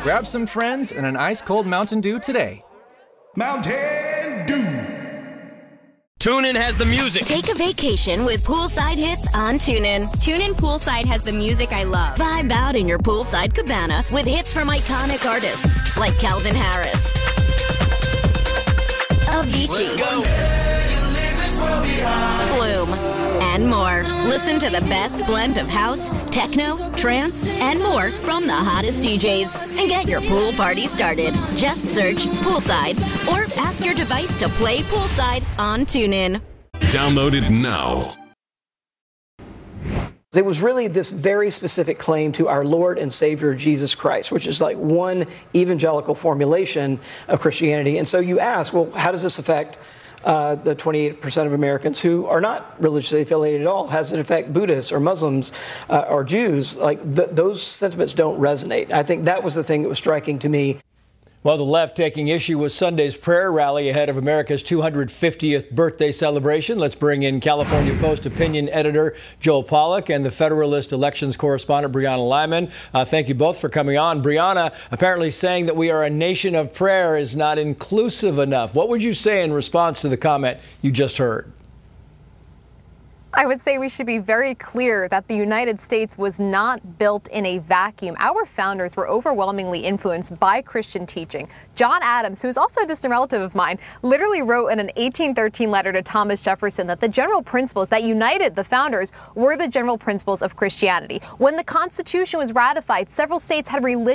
Grab some friends and an ice-cold Mountain Dew today. Mountain Dew. TuneIn has the music. Take a vacation with poolside hits on TuneIn. TuneIn Poolside has the music I love. Vibe out in your poolside cabana with hits from iconic artists like Calvin Harris, Avicii, Flume, and more. Listen to the best blend of house, techno, trance, and more from the hottest DJs. And get your pool party started. Just search Poolside or ask your device to play Poolside on TuneIn. Download it now. It was really this very specific claim to our Lord and Savior Jesus Christ, which is like one evangelical formulation of Christianity. And so you ask, well, how does this affect the 28% of Americans who are not religiously affiliated at all? How does it affect Buddhists or Muslims or Jews? Like those sentiments don't resonate. I think that was the thing that was striking to me. Well, the left taking issue with Sunday's prayer rally ahead of America's 250th birthday celebration. Let's bring in California Post opinion editor Joel Pollack and the Federalist elections correspondent Brianna Lyman. Thank you both for coming on. Brianna, apparently saying that we are a nation of prayer is not inclusive enough. What would you say in response to the comment you just heard? I would say we should be very clear that the United States was not built in a vacuum. Our founders were overwhelmingly influenced by Christian teaching. John Adams, who is also a distant relative of mine, literally wrote in an 1813 letter to Thomas Jefferson that the general principles that united the founders were the general principles of Christianity. When the Constitution was ratified, several states had religious